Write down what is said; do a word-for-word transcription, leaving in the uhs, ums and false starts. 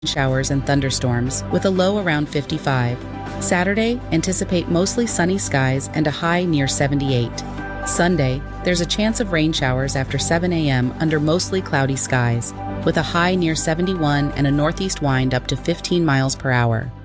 showers and thunderstorms with a low around fifty-five. Saturday, anticipate mostly sunny skies and a high near seventy-eight. Sunday, there's a chance of rain showers after seven a m under mostly cloudy skies, with a high near seventy-one and a northeast wind up to fifteen miles per hour.